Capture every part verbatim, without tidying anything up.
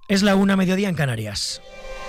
Es la una, mediodía en Canarias.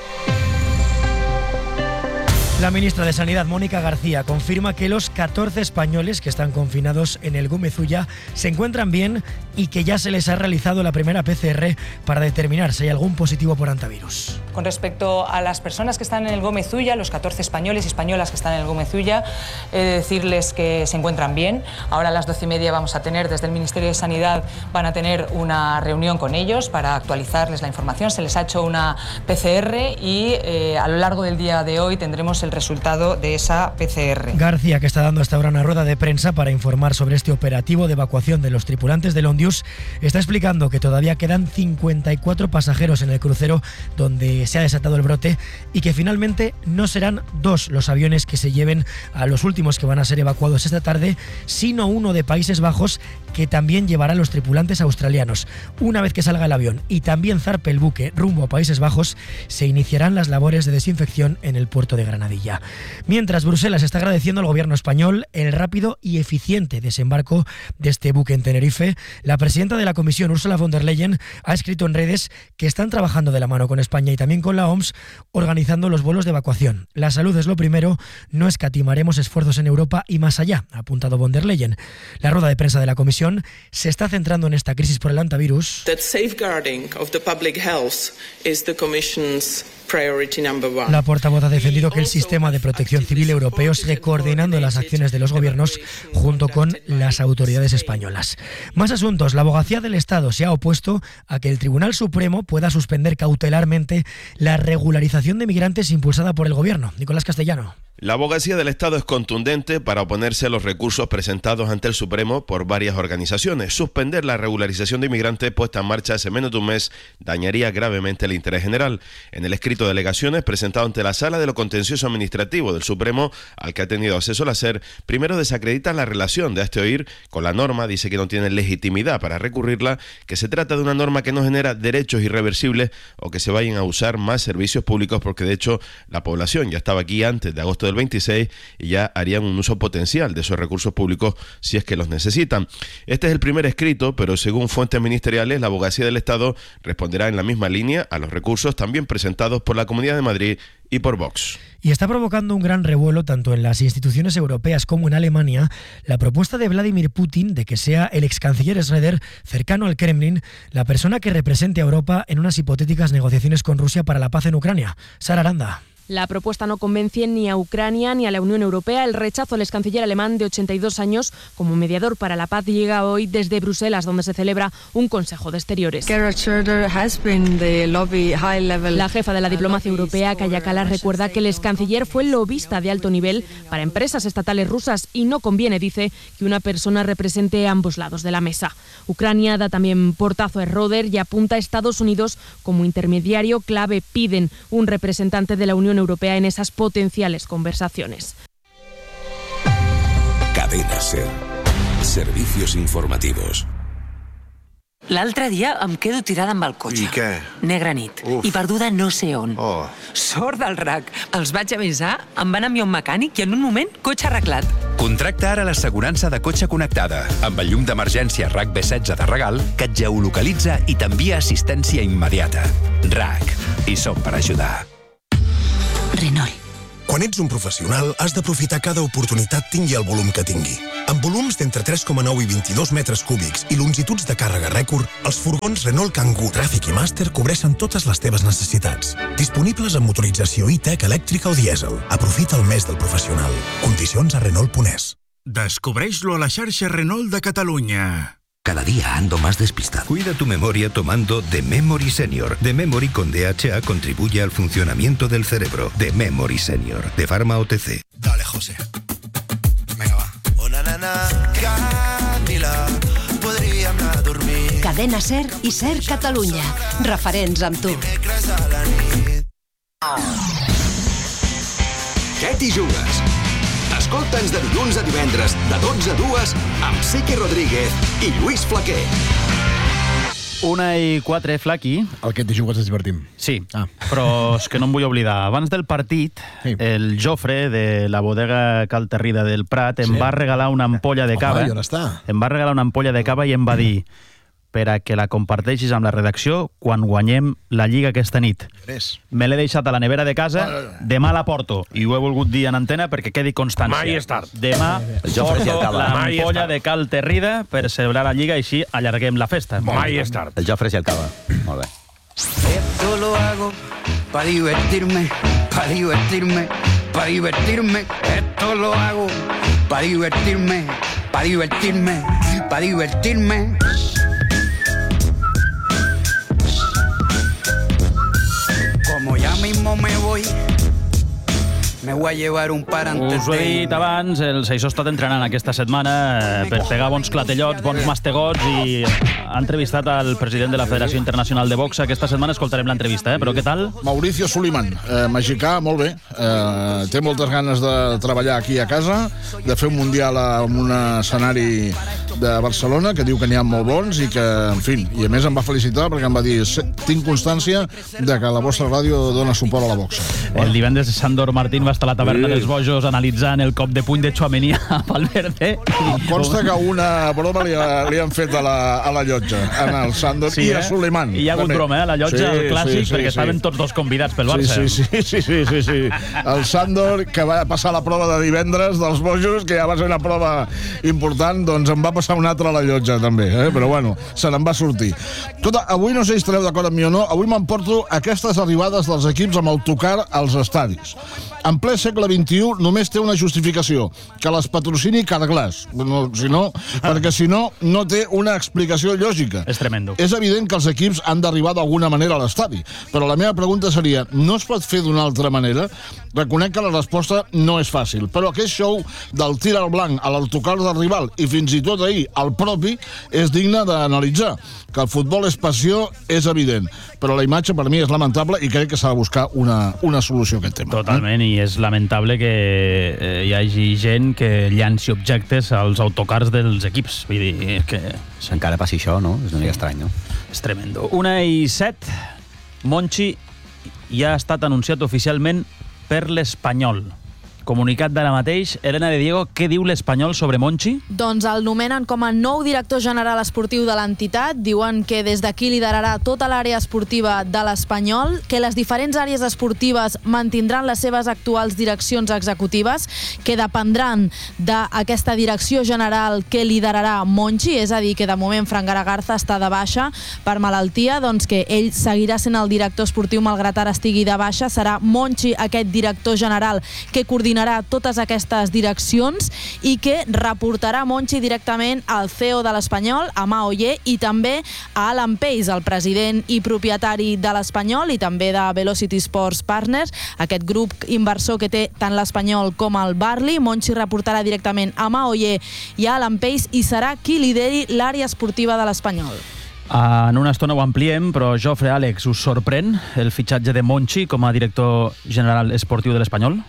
La ministra de Sanidad, Mónica García, confirma que los catorce españoles que están confinados en el Gómez Ulla se encuentran bien y que ya se les ha realizado la primera P C R para determinar si hay algún positivo por hantavirus. Con respecto a las personas que están en el Gómez Ulla, los catorce españoles y españolas que están en el Gómez Ulla, he de decirles que se encuentran bien. Ahora a las doce y media vamos a tener, desde el Ministerio de Sanidad, van a tener una reunión con ellos para actualizarles la información. Se les ha hecho una P C R y eh, a lo largo del día de hoy tendremos el resultado de esa P C R. García, que está dando hasta ahora una rueda de prensa para informar sobre este operativo de evacuación de los tripulantes del Ondius, está explicando que todavía quedan cincuenta y cuatro pasajeros en el crucero donde se ha desatado el brote y que finalmente no serán dos los aviones que se lleven a los últimos que van a ser evacuados esta tarde, sino uno de Países Bajos que también llevará a los tripulantes australianos. Una vez que salga el avión y también zarpe el buque rumbo a Países Bajos, se iniciarán las labores de desinfección en el puerto de Granadilla. Mientras, Bruselas está agradeciendo al gobierno español el rápido y eficiente desembarco de este buque en Tenerife. La presidenta de la Comisión, Ursula von der Leyen, ha escrito en redes que están trabajando de la mano con España y también con la O M S organizando los vuelos de evacuación. La salud es lo primero, no escatimaremos esfuerzos en Europa y más allá, ha apuntado von der Leyen. La rueda de prensa de la Comisión se está centrando en esta crisis por el hantavirus. That safeguarding of the public health is the Commission's priority number one. La portavoz ha defendido que el sistema de protección civil europeo sigue coordinando las acciones de los gobiernos junto con las autoridades españolas. Más asuntos. La Abogacía del Estado se ha opuesto a que el Tribunal Supremo pueda suspender cautelarmente la regularización de migrantes impulsada por el gobierno. Nicolás Castellano. La Abogacía del Estado es contundente para oponerse a los recursos presentados ante el Supremo por varias organizaciones. Suspender la regularización de inmigrantes puesta en marcha hace menos de un mes dañaría gravemente el interés general. En el escrito de alegaciones presentado ante la Sala de lo Contencioso Administrativo del Supremo, al que ha tenido acceso la SER, primero desacredita la relación de este oír con la norma, dice que no tiene legitimidad para recurrirla, que se trata de una norma que no genera derechos irreversibles o que se vayan a usar más servicios públicos, porque de hecho la población ya estaba aquí antes de agosto del veintiséis y ya harían un uso potencial de esos recursos públicos si es que los necesitan. Este es el primer escrito, pero según fuentes ministeriales, la Abogacía del Estado responderá en la misma línea a los recursos también presentados por la Comunidad de Madrid y por Vox. Y está provocando un gran revuelo tanto en las instituciones europeas como en Alemania la propuesta de Vladimir Putin de que sea el ex canciller Schröder, cercano al Kremlin, la persona que represente a Europa en unas hipotéticas negociaciones con Rusia para la paz en Ucrania. Sara Aranda. La propuesta no convence ni a Ucrania ni a la Unión Europea. El rechazo al ex canciller alemán de ochenta y dos años como mediador para la paz llega hoy desde Bruselas, donde se celebra un Consejo de Exteriores. La jefa de la diplomacia europea, Kaja Kallas, recuerda que el ex canciller fue lobista de alto nivel para empresas estatales rusas y no conviene, dice, que una persona represente ambos lados de la mesa. Ucrania da también portazo a Schröder y apunta a Estados Unidos como intermediario clave. Piden un representante de la Unión Europea en esas potenciales conversaciones. Cadena SER. Servicios informativos. L'altre dia em quedo tirada amb el cotxe. I què? Negra nit. Uf. I perduda no sé on. Oh. Sort del R A C. Els vaig avisar, em van enviar un mecànic i en un moment, cotxe arreglat. Contracta ara l'assegurança de cotxe connectada amb el llum d'emergència R A C B setze de regal que et geolocalitza i t'envia assistència immediata. R A C. I som per ajudar. Renault. Quan ets un professional, has d'aprofitar cada oportunitat tingui el volum que tingui. Amb volums d'entre tres coma nou i vint-i-dos metres cúbics i longituds de càrrega rècord, els furgons Renault Kangoo, Tràfic i Master cobreixen totes les teves necessitats. Disponibles amb motorització e-Tech, elèctrica o dièsel. Aprofita el mes del professional. Condicions a Renault punt es. Descobreix-lo a la xarxa Renault de Catalunya. Cada día ando más despistado. Cuida tu memoria tomando The Memory Senior. The Memory con D H A contribuye al funcionamiento del cerebro. The Memory Senior, de Pharma O T C. Dale, José. Venga, va. Una nana, Camila, podríem anar a dormir. Cadena SER i SER Catalunya. Referents amb tu. Què t'hi jugues? Escolta'ns de dilluns a divendres, de dotze a dues, amb Sique Rodríguez i Lluís Flaquer. Una i quatre, Flaqui. El que t'hi jugues ens divertim. Sí, ah. però és que no em vull oblidar. Abans del partit, sí. el Jofre, de la bodega Cal Terrida del Prat, em sí. va regalar una ampolla de cava. Home, i on està? Em va regalar una ampolla de cava i em va dir: per a que la comparteixis amb la redacció quan guanyem la Lliga aquesta nit. Me l'he deixat a la nevera de casa, demà la porto, i ho he volgut dir en antena perquè quedi constància. Mai és tard. Demà porto l'ampolla de Cal Terrida per celebrar la Lliga i així allarguem la festa. Mai és tard. El Jofre s'hi acaba. Molt bé. Esto lo hago para divertirme, para divertirme, para divertirme. Esto lo hago para divertirme, para divertirme, para divertirme. Como ya mismo me voy, me voy a llevar un par antes Us ho he dit abans, el Seixó ha estat entrenant aquesta setmana per pegar bons clatellots, bons mastegots, i ha entrevistat al president de la Federació Internacional de Boxa. Aquesta setmana escoltarem l'entrevista, eh? Però què tal? Mauricio Suleiman, eh, mexicà, molt bé. Eh, té moltes ganes de treballar aquí a casa, de fer un mundial en un escenari de Barcelona, que diu que n'hi ha molt bons i que, en fi, i a més em va felicitar perquè em va dir tinc constància de que la vostra ràdio dona suport a la boxa. El divendres Sandor Martín va estar a la taverna sí. dels Bojos analitzant el cop de puny de Tchouaméni a Valverde. Em consta que una broma li, li han fet a la, a la llotja, en el Sandor sí, i a Suleiman. I hi ha hagut broma, eh, a la llotja, sí, el clàssic, sí, sí, perquè sí. estaven tots dos convidats pel Barça. Sí, sí, sí, sí, sí, sí, sí. El Sandor, que va passar la prova de divendres dels Bojos, que ja va ser una prova important, doncs en va passar una altra a la llotja, també, eh? Però bueno, se n'en va sortir. Tota, avui no sé si estareu d'acord amb mi o no, avui m'emporto aquestes arribades dels equips amb autocar als estadis. En ple segle vint-i-u només té una justificació, que les patrocini Carglass. No, si no, perquè si no, no té una explicació lògica. És tremendo. És evident que els equips han d'arribar d'alguna manera a l'estadi, però la meva pregunta seria, no es pot fer d'una altra manera? Reconec que la resposta no és fàcil, però aquest show del tir al blanc a l'autocar del rival i fins i tot ahir el propi és digne d'analitzar. Que el futbol és passió és evident, però la imatge per mi és lamentable i crec que s'ha de buscar una, una solució a aquest tema. Totalment, i és lamentable que eh, hi hagi gent que llanci objectes als autocars dels equips. Vull dir que... Si encara passi això, no? És una mica estrany, no? És tremendo. Una i set, Monchi ja ha estat anunciat oficialment per l'Espanyol. Comunicat d'ara mateix. Elena de Diego, què diu l'Espanyol sobre Monchi? Doncs el nomenen com a nou director general esportiu de l'entitat. Diuen que des d'aquí liderarà tota l'àrea esportiva de l'Espanyol, que les diferents àrees esportives mantindran les seves actuals direccions executives, que dependran d'aquesta direcció general que liderarà Monchi, és a dir, que de moment Fran Garagarza està de baixa per malaltia, doncs que ell seguirà sent el director esportiu malgrat ara estigui de baixa. Serà Monchi aquest director general que coordinarà totes aquestes direccions i que reportarà Monchi directament al C E O de l'Espanyol, a Ma Oller, i també a Alan Pace, el president i propietari de l'Espanyol i també de Velocity Sports Partners, aquest grup inversor que té tant l'Espanyol com el Barli. Monchi reportarà directament a Ma Oller i a Alan Pace i serà qui lideri l'àrea esportiva de l'Espanyol. En una estona ho ampliem, però Jofre, Àlex, us sorprèn el fitxatge de Monchi com a director general esportiu de l'Espanyol?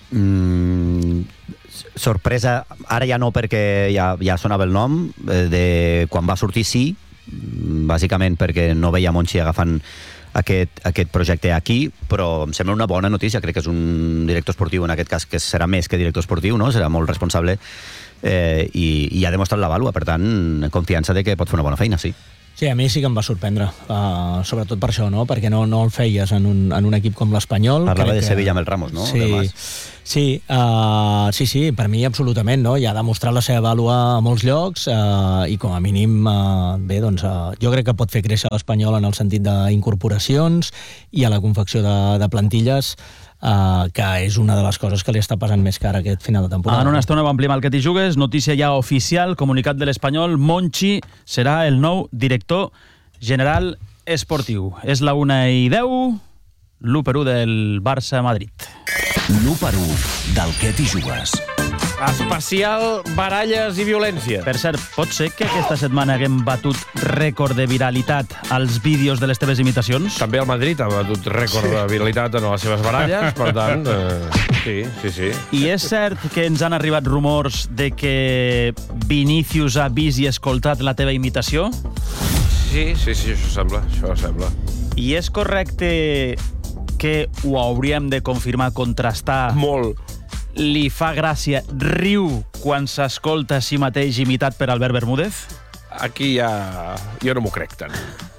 Mm, sorpresa, ara ja no, perquè ja, ja sonava el nom, de quan va sortir sí, bàsicament perquè no veia Monchi agafant aquest, aquest projecte aquí, però em sembla una bona notícia. Crec que és un director esportiu, en aquest cas, que serà més que director esportiu, no? Serà molt responsable eh, i, i ha demostrat la vàlua, per tant, confiança de que pot fer una bona feina, sí. Sí, a mi sí que em va sorprendre, uh, sobretot per això, no? Perquè no, no el feies en un, en un equip com l'Espanyol. Parlava Crec de que... Sevilla amb el Ramos, no? Sí, sí, uh, sí, sí, per mi absolutament, no? Ja ha demostrat la seva vàlua a molts llocs uh, i com a mínim, uh, bé, doncs uh, jo crec que pot fer créixer l'Espanyol en el sentit d'incorporacions i a la confecció de, de plantilles, Uh, que és una de les coses que li està passant més cara aquest final de temporada. En una estona ho ampliem al que t'hi jugues. Notícia ja oficial, comunicat de l'Espanyol. Monchi serà el nou director general esportiu. És la una i deu, l'u per u del Barça-Madrid. l'u per u del que t'hi jugues. Especial baralles i violència. Per cert, pot ser que aquesta setmana haguem batut rècord de viralitat als vídeos de les teves imitacions? També el Madrid ha batut rècord sí. de viralitat en les seves baralles, per tant, eh, sí, sí, sí. I és cert que ens han arribat rumors de que Vinícius ha vist i escoltat la teva imitació? Sí, sí, sí, això sembla, això sembla. I és correcte que ho hauríem de confirmar, contrastar... Molt. Li fa gràcia, riu quan s'escolta a si mateix imitat per Albert Bermúdez? aquí ja... Jo no m'ho crec tant.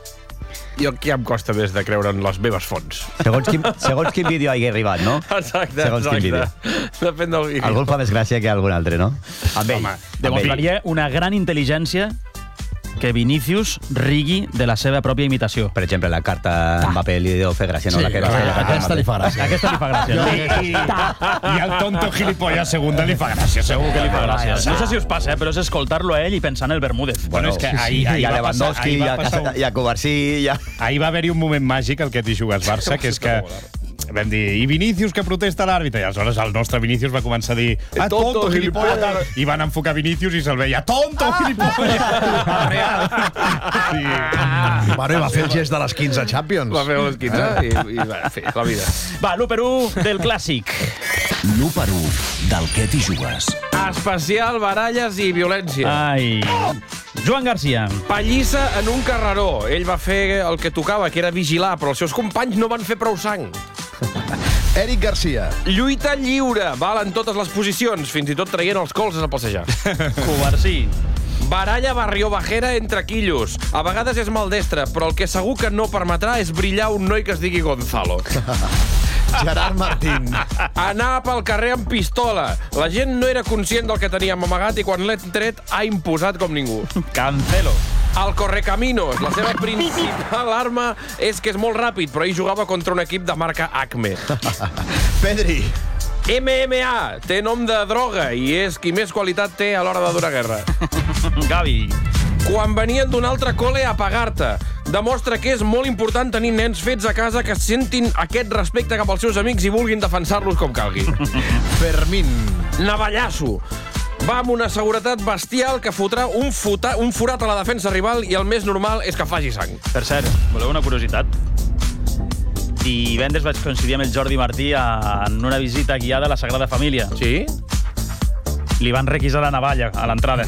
Jo aquí em costa més de creure en les meves fonts. Segons quin, segons quin vídeo hagi arribat, no? Exacte, segons exacte. Quin vídeo. Depèn del vídeo. Algú fa més gràcia que algun altre, no? Amb ell. Home, demostraria una gran intel·ligència que Vinícius rigui de la seva pròpia imitació. Per exemple, la carta Mbappé li deu fer gràcia, no? Sí, la que la, aquesta li fa gràcia. Aquesta li fa gràcia. No? I, i, I el tonto gilipollas segunda li fa gràcia, segur que li fa gràcia. No sé si us passa, eh, però és escoltar-lo a ell i pensar en el Bermúdez. Bueno, és que ahir, ahir hi ha va Lewandowski, passar, hi ha, passar un... hi ha Covarsí, hi ha... Ahir va haver-hi un moment màgic al que t'hi jugues Barça, que és que vam dir, i Vinícius que protesta l'àrbitre, i aleshores el nostre Vinícius va començar a dir ah, tonto, gilipollas, i van enfocar Vinícius i se'l veia, tonto, gilipollas. Real. Sí. Bueno, va fer el gest de les quinze Champions. Va fer les quinze i, i va fer la vida. Va, l'u per u del clàssic. L'u per u del que t'hi jugues. Especial baralles i violència. Ai. Joan Garcia. Pallissa en un carreró. Ell va fer el que tocava, que era vigilar, però els seus companys no van fer prou sang. Eric Garcia. Lluita lliure. Val en totes les posicions, fins i tot traient els colzes a passejar. Covarsí. Baralla barriobajera entre quillos. A vegades és maldestre, però el que segur que no permetrà és brillar un noi que es digui Gonzalo. Gerard Martín. Anar pel carrer amb pistola. La gent no era conscient del que teníem amagat i quan l'he tret ha imposat com ningú. Cancelo. El Correcaminos. La seva principal arma és que és molt ràpid, però ell jugava contra un equip de marca Acme. Pedri. M M A. Té nom de droga i és qui més qualitat té a l'hora de donar guerra. Gavi. Quan venien d'un altre col·le a pagar-te. Demostra que és molt important tenir nens fets a casa que sentin aquest respecte cap als seus amics i vulguin defensar-los com calgui. Fermín. Navallasso. Va amb una seguretat bestial que fotrà un, fota, un forat a la defensa rival i el més normal és que faci sang. Per cert, voleu una curiositat? Divendres vaig coincidir amb el Jordi Martí en una visita guiada a la Sagrada Família. Sí? Li van requisar la navalla a l'entrada.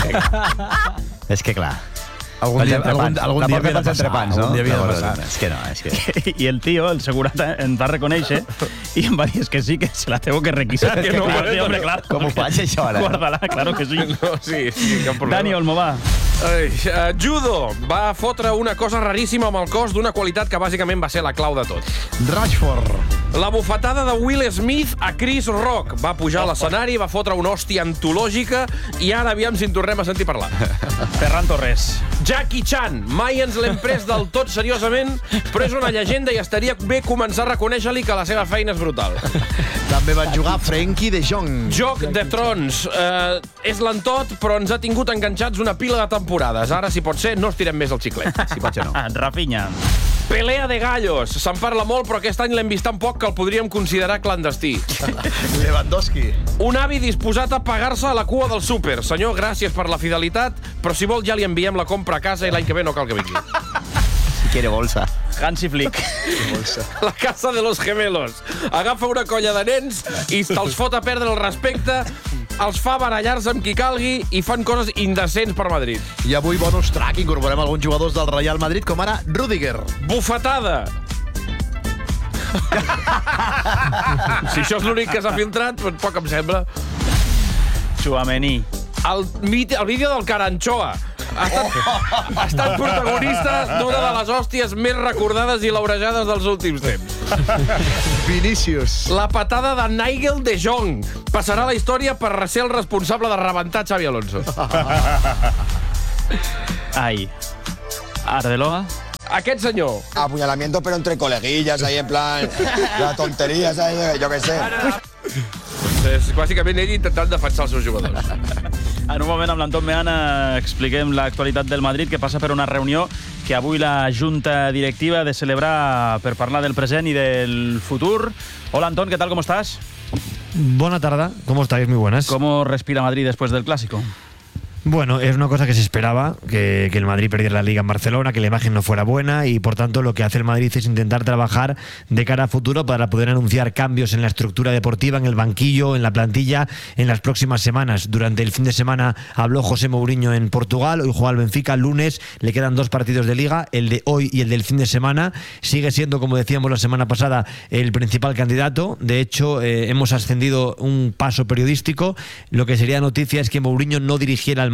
És que clar... Algun dia, algun, algun dia havia de passar, entrepans, no? algun dia havia de no, passar. És que no, és que... I el tio, el segurata, em va reconèixer i em va dir, és que sí, que se la tengo que requisar. Que no, clar, sí, hombre, claro. Com ho faig, això, ara? Guarda-la, claro que sí. No, sí, sí, cap problema. Dani Olmo, va. Ai, uh, judo. Va fotre una cosa raríssima amb el cos d'una qualitat que bàsicament va ser la clau de tot. Rashford. La bufetada de Will Smith a Chris Rock. Va pujar a l'escenari, va fotre una hòstia antològica i ara aviam si en tornem a sentir parlar. Ferran Torres. Jackie Chan. Mai ens l'hem pres del tot seriosament, però és una llegenda i estaria bé començar a reconèixer-li que la seva feina és brutal. També van jugar Frenkie de Jong. Joc de Trons. Uh, és l'entot, però ens ha tingut enganxats una pila de temporades. Ara, si pot ser, no estirem més el xiclet. Si pot ser, no. Rafinha. Pelea de gallos. Se'n parla molt, però aquest any l'hem vist tan poc que el podríem considerar clandestí. Lewandowski. Un avi disposat a pagar-se a la cua del súper. Senyor, gràcies per la fidelitat, però si vol ja li enviem la compra a casa i l'any que ve no cal que vingui. Si quiere bolsa. Hansi Flick. La casa de los gemelos. Agafa una colla de nens i te'ls fot a perdre el respecte, els fa barallar-se amb qui calgui i fan coses indecents per Madrid. I avui, bonus track, incorporem alguns jugadors del Real Madrid, com ara Rüdiger. Bufetada. Si això és l'únic que s'ha filtrat, doncs poc em sembla. Tchouaméni. El, el vídeo del Caranchoa. Ha estat, ha estat protagonista d'una de les hòsties més recordades i laurejades dels últims temps. Vinícius. La patada de Nigel de Jong. Passarà a la història per ser el responsable de rebentar Xavi Alonso. Ai. Arbeloa. Aquest senyor. Apuñalamiento, pero entre coleguillas, ahí en plan... La tontería, ¿sabes? Yo qué sé. És bàsicament ell intentant defensar els seus jugadors. En un moment amb l'Anton Meana expliquem l'actualitat del Madrid, que passa per una reunió que avui la Junta Directiva ha de celebrar per parlar del present i del futur. Hola, Anton, ¿qué tal? ¿Cómo estás? Buena tarde, ¿cómo estáis? Muy buenas. ¿Cómo respira Madrid después del Clásico? Bueno, es una cosa que se esperaba, que, que el Madrid perdiera la Liga en Barcelona, que la imagen no fuera buena y por tanto lo que hace el Madrid es intentar trabajar de cara a futuro para poder anunciar cambios en la estructura deportiva, en el banquillo, en la plantilla en las próximas semanas. Durante el fin de semana habló José Mourinho en Portugal, hoy juega el Benfica, el lunes le quedan dos partidos de Liga, el de hoy y el del fin de semana. Sigue siendo, como decíamos la semana pasada, el principal candidato. De hecho, eh, hemos ascendido un paso periodístico. Lo que sería noticia es que Mourinho no dirigiera al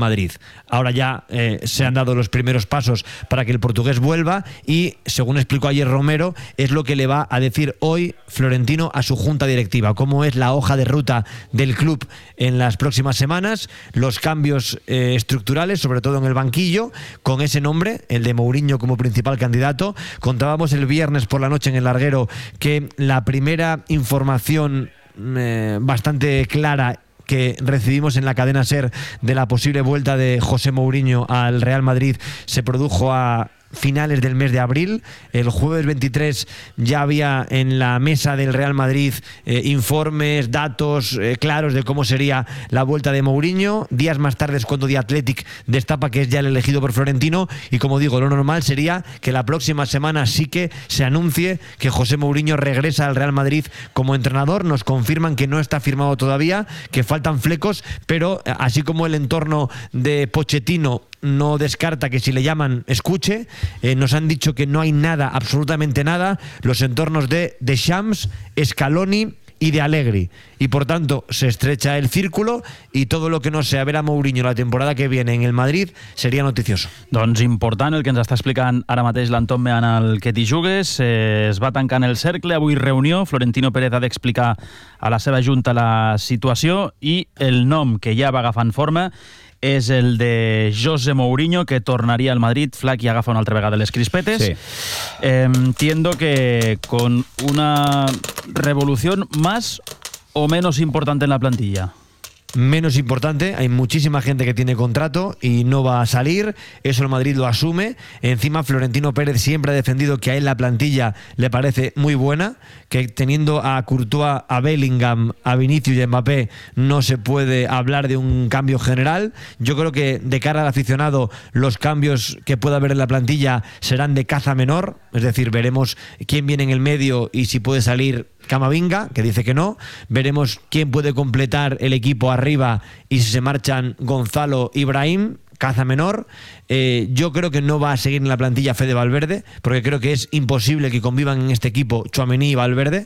Madrid. Ahora ya eh, se han dado los primeros pasos para que el portugués vuelva y, según explicó ayer Romero, es lo que le va a decir hoy Florentino a su junta directiva, cómo es la hoja de ruta del club en las próximas semanas, los cambios eh, estructurales, sobre todo en el banquillo, con ese nombre, el de Mourinho como principal candidato. Contábamos el viernes por la noche en el larguero que la primera información eh, bastante clara que recibimos en la cadena SER de la posible vuelta de José Mourinho al Real Madrid se produjo a finales del mes de abril. El jueves veintitrés ya había en la mesa del Real Madrid eh, informes, datos eh, claros de cómo sería la vuelta de Mourinho. Días más tarde es cuando The Athletic destapa que es ya el elegido por Florentino, y como digo, lo normal sería que la próxima semana sí que se anuncie que José Mourinho regresa al Real Madrid como entrenador. Nos confirman que no está firmado todavía, que faltan flecos, pero así como el entorno de Pochettino no descarta que si le llaman escuche, eh, nos han dicho que no hay nada, absolutamente nada, los entornos de Deschamps, Scaloni y de Allegri, y por tanto se estrecha el círculo y todo lo que no sea ver a Mourinho la temporada que viene en el Madrid seria noticioso. Doncs important el que ens està explicant ara mateix l'Anton Mean al Que t'hi jugues. Eh, es va tancant el cercle, avui reunió, Florentino Pérez ha d'explicar a la seva junta la situació i el nom que ja va agafant forma és el de José Mourinho, que tornaria al Madrid. Flaky agafa una altra vegada les crispetes. Sí. Eh, entiendo que con una revolución más o menos importante en la plantilla. Menos importante, hay muchísima gente que tiene contrato y no va a salir, eso el Madrid lo asume. Encima Florentino Pérez siempre ha defendido que a él la plantilla le parece muy buena, que teniendo a Courtois, a Bellingham, a Vinicius y a Mbappé no se puede hablar de un cambio general. Yo creo que de cara al aficionado los cambios que pueda haber en la plantilla serán de caza menor, es decir, veremos quién viene en el medio y si puede salir Camavinga, que dice que no. Veremos quién puede completar el equipo arriba y si se marchan Gonzalo y Brahim, caza menor. Eh, yo creo que no va a seguir en la plantilla Fede Valverde, porque creo que es imposible que convivan en este equipo Tchouaméni y Valverde.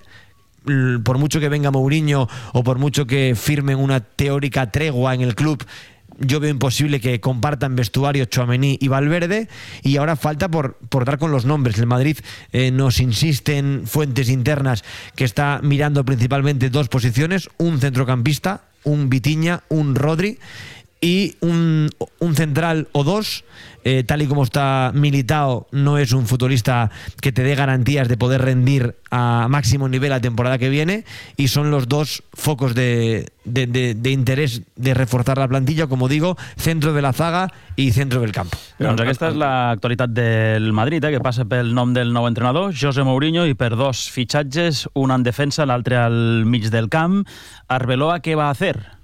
Por mucho que venga Mourinho o por mucho que firmen una teórica tregua en el club, yo veo imposible que compartan vestuario Tchouaméni y Valverde, y ahora falta por, por dar con los nombres. El Madrid eh, nos insisten fuentes internas que está mirando principalmente dos posiciones, un centrocampista, un Vitinha, un Rodri y un, un central o dos. Eh, tal y como está Militao, no es un futbolista que te dé garantías de poder rendir a máximo nivel la temporada que viene, y son los dos focos de, de, de, de interés de reforzar la plantilla, como digo, centro de la zaga i centro del camp. Doncs aquesta és l'actualitat del Madrid, eh, que passa pel nom del nou entrenador, José Mourinho, i per dos fitxatges, un en defensa, l'altre al mig del camp. Arbeloa, ¿qué va a hacer?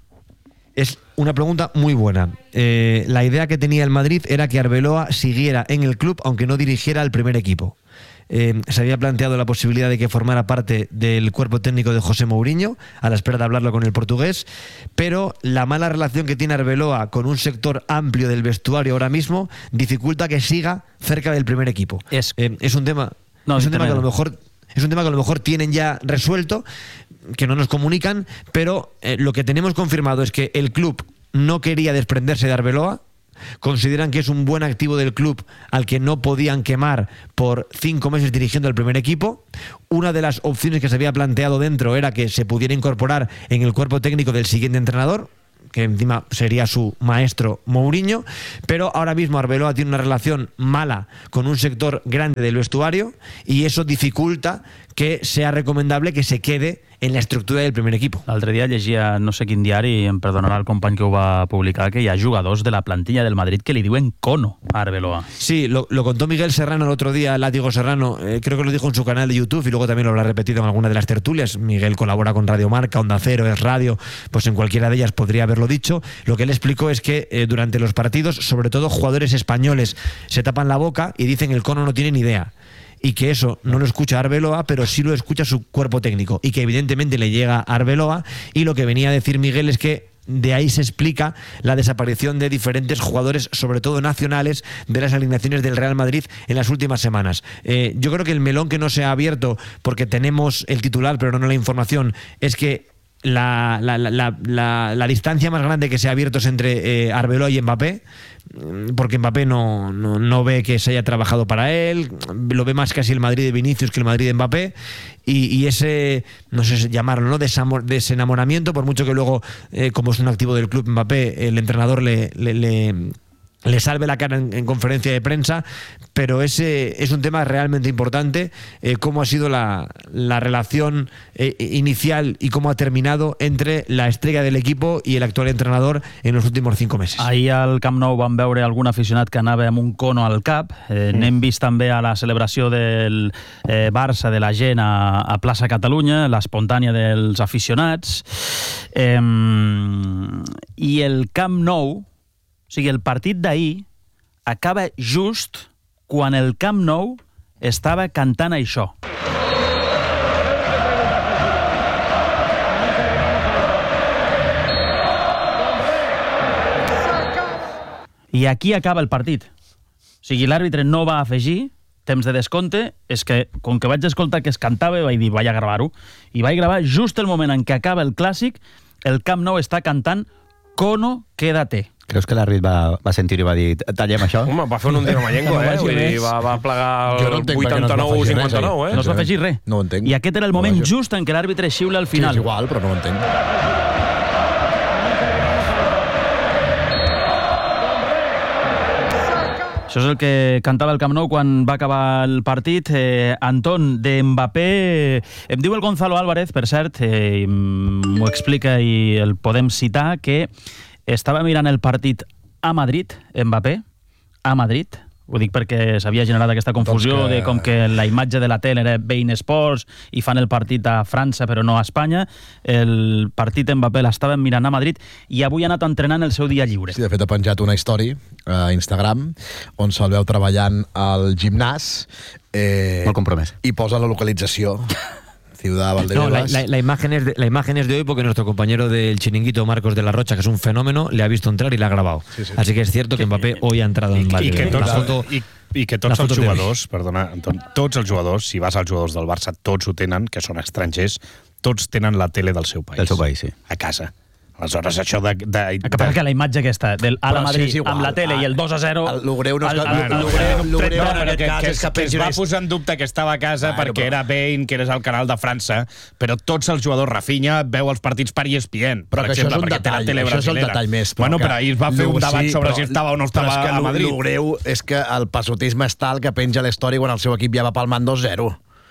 Es una pregunta muy buena. Eh, la idea que tenía el Madrid era que Arbeloa siguiera en el club, aunque no dirigiera el primer equipo. Eh, se había planteado la posibilidad de que formara parte del cuerpo técnico de José Mourinho, a la espera de hablarlo con el portugués, pero la mala relación que tiene Arbeloa con un sector amplio del vestuario ahora mismo dificulta que siga cerca del primer equipo. Es, eh, es un tema, no, es un tema que a lo mejor... Es un tema que a lo mejor tienen ya resuelto, que no nos comunican, pero eh, lo que tenemos confirmado es que el club no quería desprenderse de Arbeloa. Consideran que es un buen activo del club al que no podían quemar por cinco meses dirigiendo el primer equipo. Una de las opciones que se había planteado dentro era que se pudiera incorporar en el cuerpo técnico del siguiente entrenador, que encima sería su maestro Mourinho, pero ahora mismo Arbeloa tiene una relación mala con un sector grande del vestuario y eso dificulta que sea recomendable que se quede en la estructura del primer equipo. L'altre dia llegia no sé quin diari, i em perdonarà el company que ho va publicar, que hi ha jugadors de la plantilla del Madrid que li diuen cono a Arbeloa. Sí, lo, lo contó Miguel Serrano el otro día, Látigo Serrano, eh, creo que lo dijo en su canal de YouTube y luego también lo habrá repetido en alguna de las tertulias. Miguel colabora con Radio Marca, Onda Cero, Es Radio, pues en cualquiera de ellas podría haberlo dicho. Lo que él explicó es que eh, durante los partidos, sobre todo jugadores españoles, se tapan la boca y dicen el cono no tiene ni idea. Y que eso no lo escucha Arbeloa, pero sí lo escucha su cuerpo técnico, y que evidentemente le llega a Arbeloa. Y lo que venía a decir Miguel es que de ahí se explica la desaparición de diferentes jugadores, sobre todo nacionales, de las alineaciones del Real Madrid en las últimas semanas. Eh, yo creo que el melón que no se ha abierto, porque tenemos el titular pero no la información, es que la, la, la, la, la, la distancia más grande que se ha abierto es entre eh, Arbeloa y Mbappé, porque Mbappé no, no, no ve que se haya trabajado para él, lo ve más casi el Madrid de Vinicius que el Madrid de Mbappé, y, y ese, no sé llamarlo, ¿no? Desamor, desenamoramiento, por mucho que luego, eh, como es un activo del club Mbappé, el entrenador le... le, le le salve la cara en, en conferencia de prensa, pero ese es un tema realmente importante, eh, cómo ha sido la, la relación eh, inicial y cómo ha terminado entre la estrella del equipo y el actual entrenador en los últimos cinco meses. Ahir al Camp Nou vam veure algun aficionat que anava amb un cono al cap. Eh, mm. N'hem vist també a la celebració del eh, Barça de la gent a, a plaça Catalunya, l'espontània dels aficionats. Eh, I el Camp Nou, o sigui, el partit d'ahir acaba just quan el Camp Nou estava cantant això. I aquí acaba el partit. O sigui, l'àrbitre no va afegir temps de descompte, és que, com que vaig escoltar que es cantava, vaig dir, vaig a gravar-ho, i vaig gravar just el moment en què acaba el clàssic, el Camp Nou està cantant Cono, quédate. Creus que l'àrbit va, va sentir i va dir tallem això? Home, va fer un ondino mallengo, eh? Vull dir, va, va plegar el vuitanta-nou cinquanta-nou, eh? No es va afegir res. No ho entenc. I aquest era el moment just en què l'àrbitre xiula al final. Sí, és igual, però no ho entenc. Això és el que cantava el Camp Nou quan va acabar el partit. Eh, Anton, de Mbappé... Em diu el Gonzalo Álvarez, per cert, eh, m'ho explica i el podem citar, que estava mirant el partit a Madrid, Mbappé, a Madrid. Ho dic perquè s'havia generat aquesta confusió doncs que... de com que la imatge de la tele era Bein Sports i fan el partit a França però no a Espanya. El partit Mbappé l'estaven mirant a Madrid i avui ha anat entrenant el seu dia lliure. Sí, de fet ha penjat una història a Instagram on se'l veu treballant al gimnàs. Eh, Molt compromès. I posa la localització. Ciudad No, la, la, la, imagen es de, la imagen es de hoy porque nuestro compañero del Chiringuito, Marcos de la Rocha, que es un fenómeno, le ha visto entrar y la ha grabado. Sí, sí. Así que es cierto que Mbappé hoy ha entrado en Madrid. I que tots, foto, i, i que tots els jugadors, perdona, Anton, tots els jugadors, si vas als jugadors del Barça, tots ho tenen, que són estrangers, tots tenen la tele del seu país. Del seu país, sí. A casa. Aleshores, això de... de, de... Que perquè la imatge aquesta, del Ala Madrid sí, amb la tele i el dos a zero... L'Ogreu no es que es va posar en dubte que estava a casa bueno, perquè però... era Bein, que eres al canal de França, però tots els jugadors, Rafinha, veu els partits per E S P N, per però exemple, això és un detall, això és el detall més. Bueno, però ahir es va fer un debat sí, sobre però, si estava o no estava a Madrid. L'Ogreu és que el passotisme és tal que penja l'història quan el seu equip ja va palmant dos zero.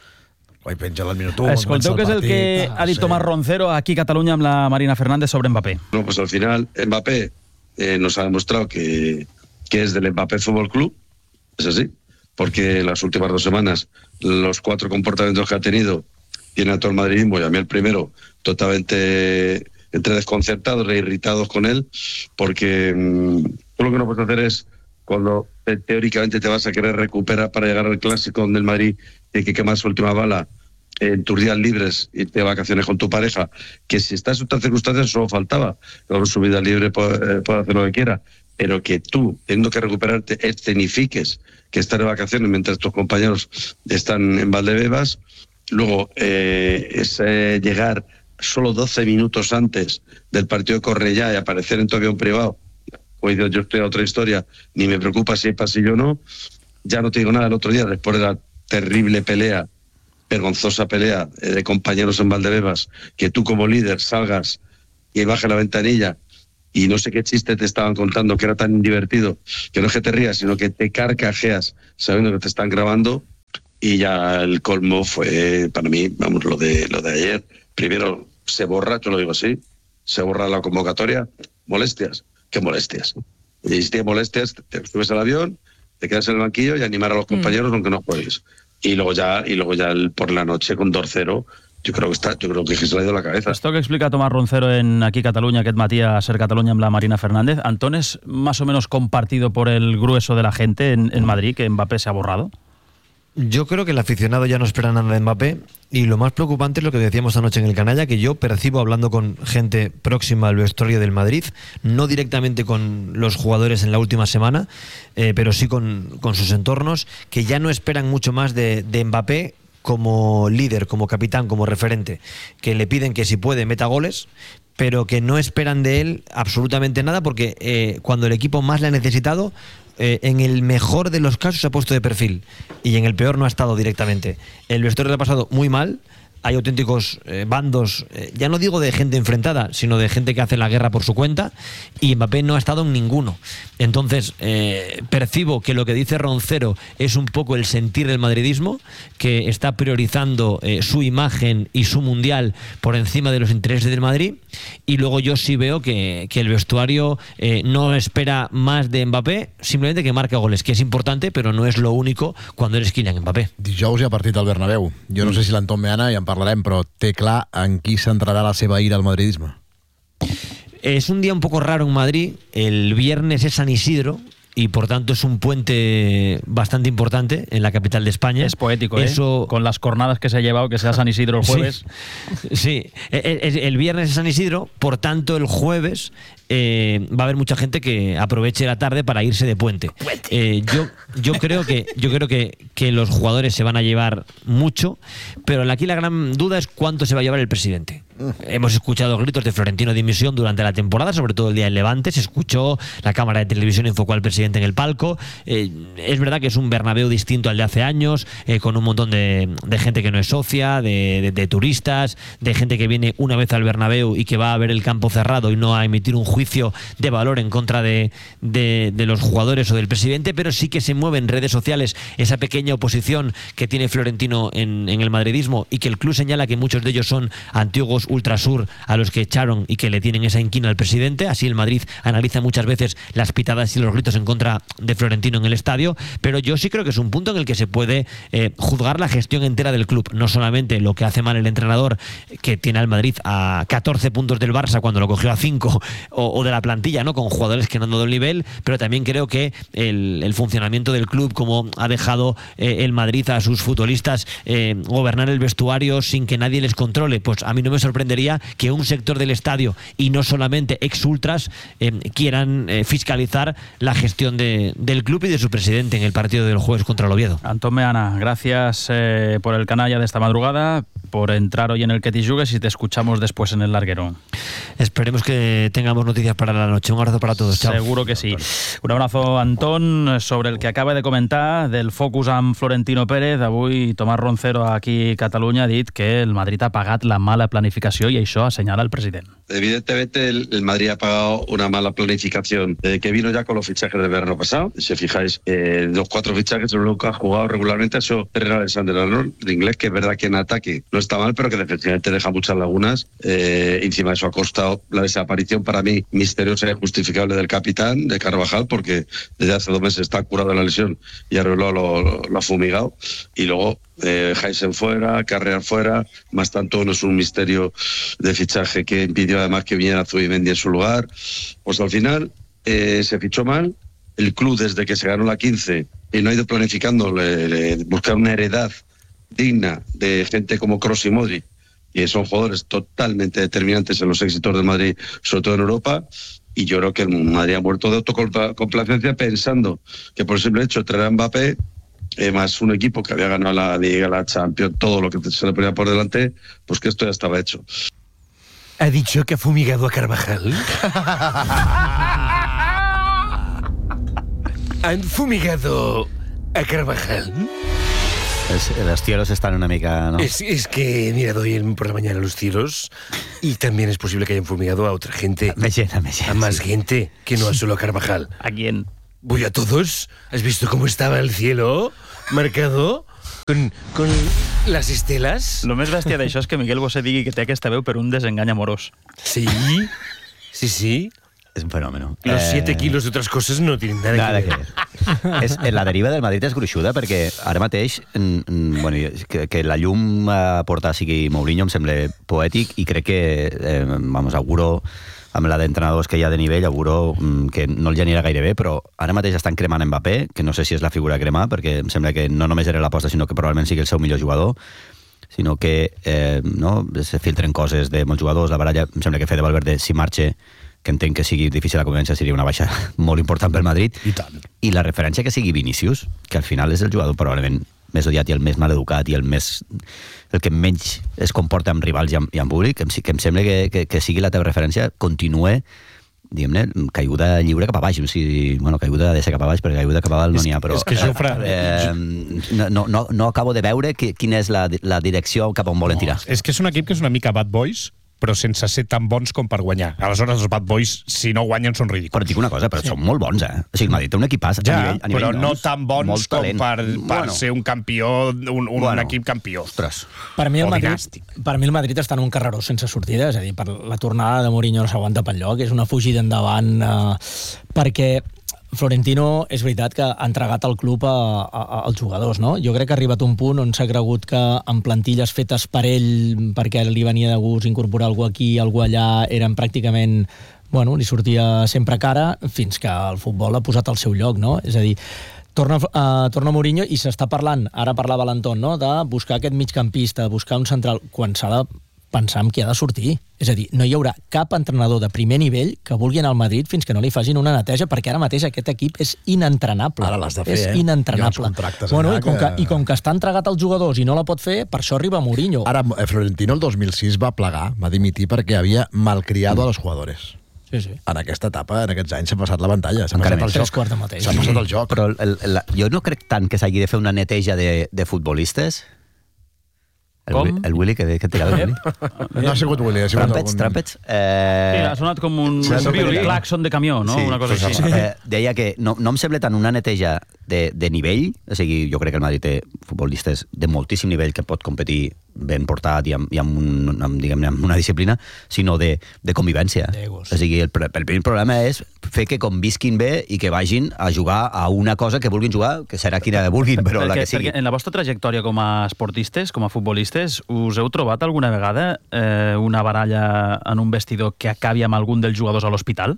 Hoy penja el minuto. Escolteu què és el que ha dit Tomás Roncero aquí a Cataluña amb la Marina Fernández sobre Mbappé. No, pues al final Mbappé eh, nos ha demostrado que, que es del Mbappé Fútbol Club, es así, porque las últimas dos semanas los cuatro comportamientos que ha tenido tiene a todo el madridismo y a mí el primero totalmente entre desconcertados e irritados con él, porque mmm, tú lo que no puedes hacer es cuando eh, teóricamente te vas a querer recuperar para llegar al clásico donde el Madrid tiene que quemar su última bala en tus días libres, irte de vacaciones con tu pareja, que si estás en otras circunstancias solo faltaba, luego su vida libre puede, puede hacer lo que quiera, pero que tú, teniendo que recuperarte, escenifiques que estás de vacaciones mientras tus compañeros están en Valdebebas, luego eh, es eh, llegar solo doce minutos antes del partido de Cornellá y aparecer en tu avión privado. Hoy yo estoy a otra historia, ni me preocupa si hay pasillo o no. Ya no te digo nada el otro día, después de la terrible pelea, vergonzosa pelea de compañeros en Valdebebas, que tú como líder salgas y bajes la ventanilla y no sé qué chiste te estaban contando que era tan divertido, que no es que te rías, sino que te carcajeas sabiendo que te están grabando. Y ya el colmo fue, para mí, vamos, lo de, lo de ayer. Primero se borra, yo lo digo así, se borra la convocatoria, molestias. ¿Qué molestias? Y si tienes molestias, te subes al avión, te quedas en el banquillo y animar a los compañeros mm. aunque no juegues. Y luego ya, y luego ya el, por la noche con dos cero, yo creo que está, yo creo que se le ha ido la cabeza. Esto que explica Tomás Roncero en aquí Cataluña, aquest matí a Ser Cataluña amb la Marina Fernández, Antón, ¿es más o menos compartido por el grueso de la gente en, en Madrid que Mbappé se ha borrado? Yo creo que el aficionado ya no espera nada de Mbappé y lo más preocupante es lo que decíamos anoche en el Canalla, que yo percibo hablando con gente próxima al vestuario del Madrid, no directamente con los jugadores en la última semana, eh, pero sí con, con sus entornos, que ya no esperan mucho más de, de Mbappé como líder, como capitán, como referente, que le piden que si puede meta goles, pero que no esperan de él absolutamente nada, porque eh, cuando el equipo más le ha necesitado, eh, en el mejor de los casos se ha puesto de perfil y en el peor no ha estado directamente. El vestuario le ha pasado muy mal. Hay auténticos eh, bandos, eh, ya no digo de gente enfrentada, sino de gente que hace la guerra por su cuenta, y Mbappé no ha estado en ninguno. Entonces, eh, percibo que lo que dice Roncero es un poco el sentir del madridismo, que está priorizando eh, su imagen y su mundial por encima de los intereses del Madrid, y luego yo sí veo que, que el vestuario eh, no espera más de Mbappé, simplemente que marque goles, que es importante, pero no es lo único cuando eres Kylian Mbappé. Dijous hi ha partit al Bernabéu. Jo no mm. sé si l'Anton Meana, i en parlarem, però té clar en qui centrarà la seva ira al madridisme. Es un día un poco raro en Madrid. El viernes es San Isidro y por tanto es un puente bastante importante en la capital de España. Es poético, Eso... ¿eh? Con las cornadas que se ha llevado, que sea San Isidro el jueves. Sí, sí. El, el, el viernes es San Isidro, por tanto el jueves eh, va a haber mucha gente que aproveche la tarde para irse de puente. Eh, yo, yo creo que, yo creo que, que los jugadores se van a llevar mucho, pero aquí la gran duda es cuánto se va a llevar el presidente. Hemos escuchado gritos de Florentino dimisión durante la temporada, sobre todo el día del Levante. Se escuchó, la cámara de televisión enfocó al presidente en el palco. Eh, es verdad que es un Bernabéu distinto al de hace años, eh, con un montón de, de gente que no es socia, de, de, de turistas, de gente que viene una vez al Bernabéu y que va a ver el campo cerrado y no a emitir un juicio de valor en contra de, de, de los jugadores o del presidente, pero sí que se mueve en redes sociales esa pequeña oposición que tiene Florentino en, en el madridismo, y que el club señala que muchos de ellos son antiguos ultrasur a los que echaron y que le tienen esa inquina al presidente. Así el Madrid analiza muchas veces las pitadas y los gritos en contra de Florentino en el estadio, pero yo sí creo que es un punto en el que se puede eh, juzgar la gestión entera del club, no solamente lo que hace mal el entrenador, que tiene al Madrid a catorce puntos del Barça cuando lo cogió a cinco, o, o de la plantilla, ¿no?, con jugadores que no han dado el nivel, pero también creo que el, el funcionamiento del club, como ha dejado eh, el Madrid a sus futbolistas eh, gobernar el vestuario sin que nadie les controle, pues a mí no me sorprendería que un sector del estadio, y no solamente ex-ultras, eh, quieran eh, fiscalizar la gestión de, del club y de su presidente en el partido del jueves contra el Oviedo. Antón Meana, gracias eh, por el canalla de esta madrugada, por entrar hoy en el Que T'hi Jugues, y te escuchamos después en el larguero. Esperemos que tengamos noticias para la noche. Un abrazo para todos. Chao. Seguro que sí. Un abrazo, Antón, sobre el que acaba de comentar del focus amb Florentino Pérez. Avui Tomàs Roncero aquí a Catalunya ha dit que el Madrid ha pagat la mala planificació, i això assenyala el president. Evidentemente el, el Madrid ha pagado una mala planificación eh, que vino ya con los fichajes del verano pasado. Si os fijáis, eh, los cuatro fichajes en los que ha jugado regularmente ha sido Trent Alexander-Arnold, el inglés, que es verdad que en ataque no está mal, pero que defensivamente deja muchas lagunas. Eh, encima de eso ha costado la desaparición, para mí, misteriosa e injustificable del capitán, de Carvajal, porque desde hace dos meses está curado de la lesión y Arbeloa lo, lo, lo ha fumigado. Y luego eh, Heisen fuera, Carrear fuera, más tanto no es un misterio de fichaje que impidió además que viniera Zubimendi en su lugar. Pues al final eh, se fichó mal. El club, desde que se ganó la quince y no ha ido planificando le, le, buscar una heredad digna de gente como Kroos y Modric, y son jugadores totalmente determinantes en los éxitos del Madrid, sobre todo en Europa. Y yo creo que el Madrid ha muerto de autocomplacencia pensando que por el simple hecho de traer a Mbappé, eh, más un equipo que había ganado la Liga, la Champions, todo lo que se le ponía por delante, pues que esto ya estaba hecho. ¿Ha dicho que ha fumigado a Carvajal? ¿Han fumigado a Carvajal? Es, los cielos están una mica, ¿no? Es, es que he mirado hoy por la mañana los cielos y también es posible que hayan fumigado a otra gente. Me llena, me llena, a más sí. gente, que no a solo a Carvajal. ¿A quién? Voy a todos. ¿Has visto cómo estaba el cielo marcado? Con, con las estelas. Lo més bèstia d'això és que Miguel Bosé digui que té aquesta veu per un desengany amorós. Sí, sí, sí. Es un fenómeno. Los eh... siete kilos de otras cosas no tienen nada, nada que ver. Que ver. És, la deriva del Madrid és gruixuda, perquè ara mateix mm, bueno, que, que la llum a portar sigui Mourinho em sembla poètic, i crec que eh, vamos, auguro amb la d'entrenadors que hi ha de nivell, auguro mm, que no els anirà gaire bé, però ara mateix estan cremant Mbappé, que no sé si és la figura a cremar, perquè em sembla que no només era l'aposta, sinó que probablement sigui el seu millor jugador, sinó que eh, no, se filtren coses de molts jugadors. La baralla, em sembla que Fede Valverde, si marxa, que entenc que sigui difícil la convivència, seria una baixa molt important pel Madrid. I tant. I la referència que sigui Vinícius, que al final és el jugador probablement més odiat i el més maleducat i el més el que menys es comporta amb rivals i amb, i amb públic, que em, que em sembla que, que, que sigui la teva referència, continue diguem-ne, caiguda lliure cap a baix. O sigui, bueno, caiguda ha de ser cap a baix, perquè caiguda cap a dalt no n'hi ha, però... És que Jofre... Eh, no, no, no acabo de veure qui, quina és la, la direcció cap on volen tirar. És que és un equip que és una mica Bad Boys, però sense ser tan bons com per guanyar. Aleshores, els Bad Boys, si no guanyen, són ridículs. Però et dic una cosa, però sí. són molt bons, eh? O sigui, el Madrid té un equipàs ja, a nivell, a nivell però no doncs, tan bons com per, per bueno. ser un campió, un, un bueno. equip campió. Ostres. Per mi, el Madrid, per mi el Madrid està en un carreró sense sortida, és a dir, per la tornada de Mourinho no s'aguanta pel lloc, és una fugida endavant, eh, perquè Florentino és veritat que ha entregat el club a, a, als jugadors, no? Jo crec que ha arribat un punt on s'ha cregut que en plantilles fetes per ell, perquè li venia de gust incorporar algú aquí, algú allà, eren pràcticament, bueno, li sortia sempre cara, fins que el futbol ha posat al seu lloc, no? És a dir, torna, uh, torna Mourinho i s'està parlant, ara parlava l'Anton, no?, de buscar aquest migcampista, buscar un central, quan s'ha de pensar en qui ha de sortir. És a dir, no hi haurà cap entrenador de primer nivell que vulgui anar al Madrid fins que no li facin una neteja, perquè ara mateix aquest equip és inentrenable. Ara l'has de fer, és eh? inentrenable. Bueno, i, com que... que, I com que està entregat als jugadors i no la pot fer, per això arriba Mourinho. Ara, Florentino el dos mil sis va plegar, va dimitir perquè havia malcriado mm. a los jugadores. Sí, sí. En aquesta etapa, en aquests anys, s'ha passat la pantalla. S'ha Encara passat el joc. S'ha passat el joc. Però el, el, jo no crec tant que s'hagi de fer una neteja de, de futbolistes. El, Com? el Willy, que, que t'agrada el Willy? No ha sigut Willy, ha sigut Trampets, algun... trampets. Eh... Sí, ha sonat com un, Sí, un sí, claxon de camió, no? Sí, una cosa sí, així. sí. Eh, deia que no, no em sembla tant una neteja de, de nivell, o sigui, jo crec que el Madrid té futbolistes de moltíssim nivell que pot competir ben portat i amb, i amb, un, amb, diguem-ne, amb una disciplina, sinó de, de convivència. O sigui, el, el primer problema és fer que convisquin bé i que vagin a jugar a una cosa que vulguin jugar, que serà quina vulguin, però perquè, la que sigui. Perquè en la vostra trajectòria com a esportistes, com a futbolistes, us heu trobat alguna vegada eh, una baralla en un vestidor que acabi amb algun dels jugadors a l'hospital?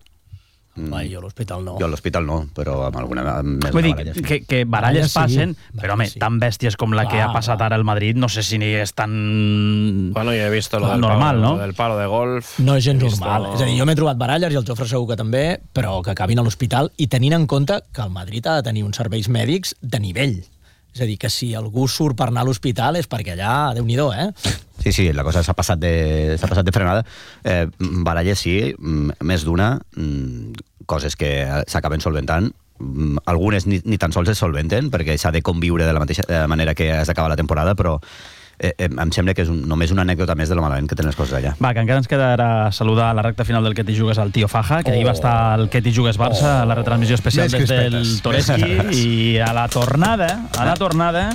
Ai, jo a l'hospital no. Jo a l'hospital no, però amb alguna amb més Vull dir, baralla, sí. que, que baralles Baralles sí. passen, però Baralles home, sí. tan bèsties com la que Clar, ha passat ara al Madrid, no sé si ni és tan Bueno, jo he vist lo del, normal, palo, no? lo del palo de golf. No és gens He visto- normal. És a dir, jo m'he trobat baralles i el Jofre segur que també, però que acabin a l'hospital i tenint en compte que el Madrid ha de tenir uns serveis mèdics de nivell. És a dir, que si algú surt per anar a l'hospital és perquè allà, Déu-n'hi-do, eh? Sí, sí, la cosa s'ha passat de, s'ha passat de frenada. Eh, baralles sí, mm, més d'una, mm, coses que s'acaben solventant. Mm, algunes ni, ni tan sols es solventen, perquè s'ha de conviure de la mateixa de la manera que has d'acabar la temporada, però eh, eh, em sembla que és un, només una anècdota més de lo malament que tenen les coses allà. Va, que encara ens quedarà saludar a la recta final del Que t'hi jugues al Tío Faja, que oh. ahir va estar el Que t'hi jugues Barça, a la retransmissió especial Més des del crispetes. Toreski, i a la tornada, a la tornada,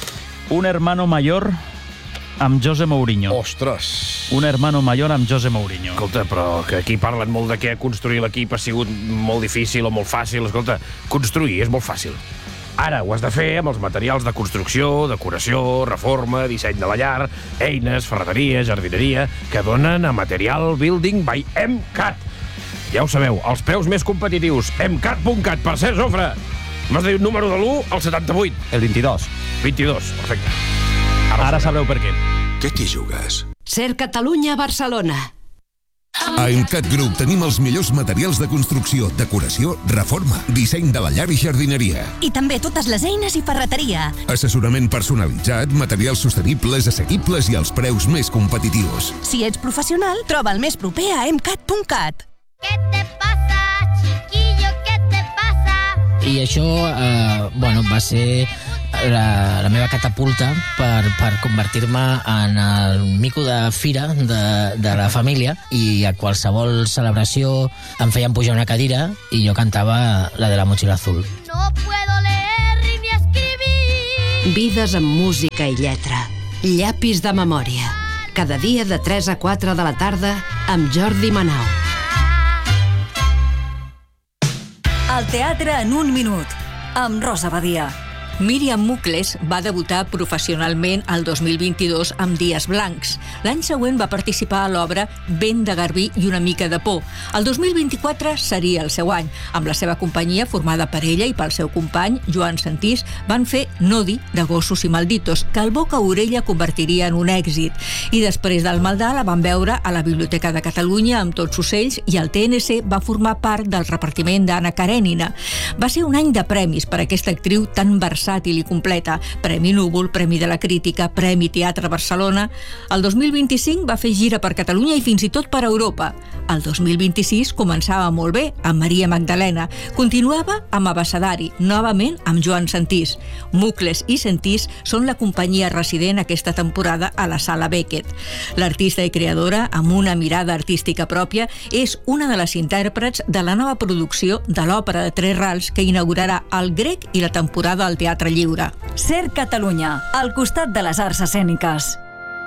un hermano mayor amb José Mourinho. Ostres! Un hermano mayor amb José Mourinho. Escolta, però que aquí parlen molt de que construir l'equip ha sigut molt difícil o molt fàcil. Escolta, construir és molt fàcil. Ara ho has de fer amb els materials de construcció, decoració, reforma, disseny de la llar, eines, ferreteria, jardineria, que donen a Material Building by MCAT. Ja ho sabeu, els preus més competitius, emcat punt cat. Per cert, Jofre, m'has de dir un número de l'u al setanta-vuit. El vint-i-dos. vint-i-dos, perfecte. Ara, Ara sabreu per què. Què t'hi jugues? Ser Catalunya a Barcelona. A Emcat Group tenim els millors materials de construcció, decoració, reforma, disseny de la llar i jardineria. I també totes les eines i ferreteria. Assessorament personalitzat, materials sostenibles, assequibles i els preus més competitius. Si ets professional, troba el més proper a emcat punt cat. I això, eh, bueno, va ser la, la meva catapulta per, per convertir-me en el mico de fira de, de la família, i a qualsevol celebració em feien pujar una cadira i jo cantava la de la motxilla azul. No puedo leer ni escribir. Vides amb música i lletra. Llapis de memòria. Cada dia de tres a quatre de la tarda amb Jordi Manau. El teatre en un minut, amb Rosa Badia. Míriam Mucles va debutar professionalment el dos mil vint-i-dos amb Dies Blancs. L'any següent va participar a l'obra Vent de Garbí i una mica de por. El dos mil vint-i-quatre seria el seu any. Amb la seva companyia, formada per ella i pel seu company, Joan Santís, van fer Nodi, de gossos i malditos, que el boca a orella convertiria en un èxit. I després del Maldà la van veure a la Biblioteca de Catalunya amb Tots ocells, i el T N C va formar part del repartiment d'Anna Karenina. Va ser un any de premis per aquesta actriu tan versàtil versàtil i completa. Premi Núvol, Premi de la Crítica, Premi Teatre Barcelona. El dos mil vint-i-cinc va fer gira per Catalunya i fins i tot per Europa. El dos mil vint-i-sis començava molt bé, amb Maria Magdalena. Continuava amb Abecedari, novament amb Joan Sentís. Mucles i Sentís són la companyia resident aquesta temporada a la Sala Beckett. L'artista i creadora, amb una mirada artística pròpia, és una de les intèrprets de la nova producció de l'òpera de Tres Rals que inaugurarà el Grec i la temporada al Teatre Lliure. Ser Catalunya, al costat de les arts escèniques.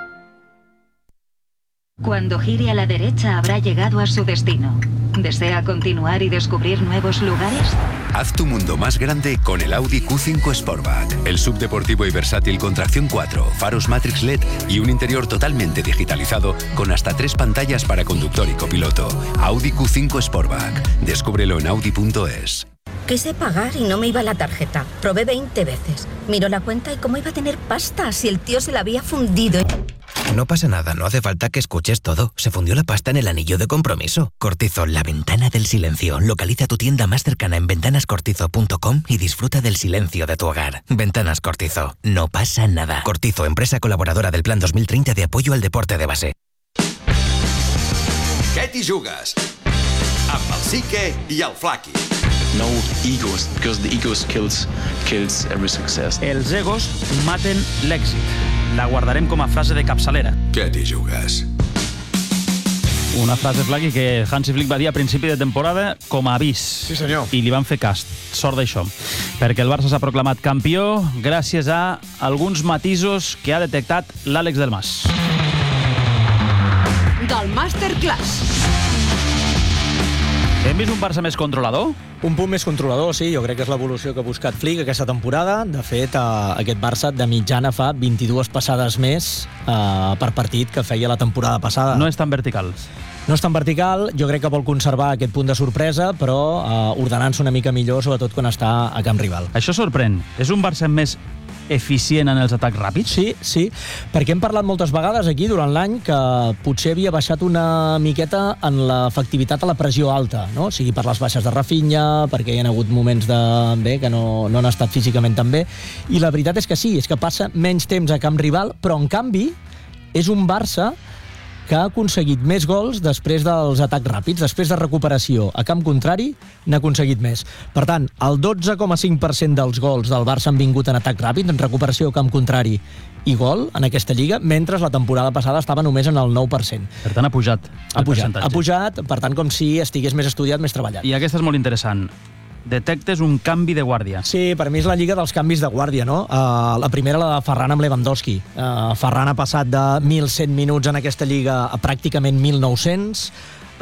Cuando gire a la derecha habrá llegado a su destino. ¿Desea continuar y descubrir nuevos lugares? Haz tu mundo más grande con el Audi Q cinco Sportback. El subdeportivo y versátil con tracción cuatro, faros Matrix L E D y un interior totalmente digitalizado con hasta tres pantallas para conductor y copiloto. Audi Q cinco Sportback. Descúbrelo en audi punto es. Quise pagar y no me iba la tarjeta. Probé veinte veces. Miro la cuenta y cómo iba a tener pasta si el tío se la había fundido. No pasa nada, no hace falta que escuches todo. Se fundió la pasta en el anillo de compromiso. Cortizo, la ventana del silencio. Localiza tu tienda más cercana en ventanas cortizo punto com y disfruta del silencio de tu hogar. Ventanas Cortizo. No pasa nada. Cortizo, empresa colaboradora del Plan dos mil treinta de apoyo al deporte de base. Què t'hi jugues? Amb el Sique i el Flaqui. No egos, because the egos kills, kills every success. Els egos maten l'èxit. La guardarem com a frase de capçalera. Què t'hi jugues? Una frase, Flaqui, que Hansi Flick va dir a principi de temporada com a avís. Sí, senyor. I li van fer cas. Sort d'això. Perquè el Barça s'ha proclamat campió gràcies a alguns matisos que ha detectat l'Àlex del Mas. Del Masterclass. Hem vist un Barça més controlador? Un punt més controlador, sí. Jo crec que és l'evolució que ha buscat Flick aquesta temporada. De fet, eh, aquest Barça de mitjana fa vint-i-dues passades més eh, per partit que feia la temporada passada. No és tan vertical. No és tan vertical. Jo crec que vol conservar aquest punt de sorpresa, però eh, ordenant-se una mica millor, sobretot quan està a camp rival. Això sorprèn. És un Barça més eficient en els atacs ràpids? Sí, sí, perquè hem parlat moltes vegades aquí durant l'any que potser havia baixat una miqueta en l'efectivitat a la pressió alta, no? O sigui, per les baixes de Rafinha, perquè hi ha hagut moments de, bé, que no, no han estat físicament tan bé, i la veritat és que sí, és que passa menys temps a camp rival, però en canvi és un Barça que ha aconseguit més gols després dels atacs ràpids, després de recuperació a camp contrari, n'ha aconseguit més. Per tant, el dotze coma cinc per cent dels gols del Barça han vingut en atac ràpid, en recuperació a camp contrari i gol en aquesta lliga, mentre la temporada passada estava només en el nou per cent. Per tant, ha pujat ha pujat, ha pujat, per tant, com si estigués més estudiat, més treballat. I aquesta és molt interessant. Detectes un canvi de guàrdia. Sí, per mi és la lliga dels canvis de guàrdia, no? Uh, la primera, la de Ferran amb Lewandowski. Uh, Ferran ha passat de mil cent minuts en aquesta lliga a pràcticament mil nou-cents.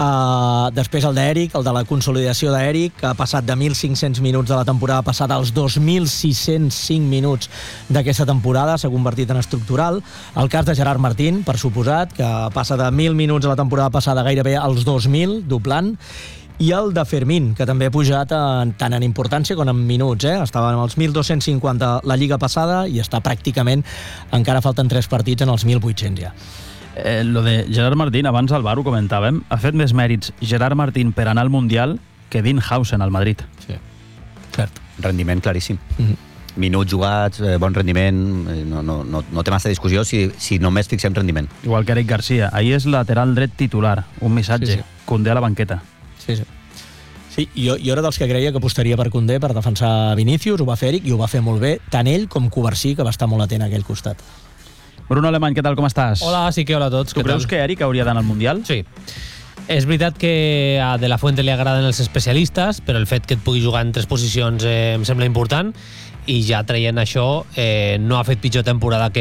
Uh, després el d'Eric, el de la consolidació d'Eric, que ha passat de mil cinc-cents minuts de la temporada passada als dos mil sis-cents cinc minuts d'aquesta temporada, s'ha convertit en estructural. El cas de Gerard Martín, per suposat, que passa de mil minuts a la temporada passada gairebé als dos mil, doblant. I el de Fermín, que també ha pujat en, tant en importància com en minuts. Eh? Estava en els mil dos-cents cinquanta la Lliga passada i està pràcticament, encara falten tres partits, en els mil vuit-cents ja. Eh, lo de Gerard Martín, abans al bar ho comentàvem, ha fet més mèrits Gerard Martín per anar al Mundial que Dean Hausen al Madrid. Sí, cert. Rendiment claríssim. Mm-hmm. Minuts jugats, eh, bon rendiment, eh, no, no, no, no té massa discussió si, si només fixem rendiment. Igual que Eric Garcia. Ahir és lateral dret titular. Un missatge. Sí, sí. Koundé a la banqueta. Sí, sí. Sí, jo, jo era dels que creia que apostaria per Koundé per defensar Vinícius, ho va fer Eric i ho va fer molt bé, tant ell com Covarsí, que va estar molt atent a aquell costat. Bruno Alemany, què tal, com estàs? Hola, sí que hola a tots. Tu creus que Eric hauria d'anar al Mundial? Sí. És veritat que a De La Fuente li agraden els especialistes, però el fet que et pugui jugar en tres posicions eh, em sembla important, i ja traient això eh, no ha fet pitjor temporada que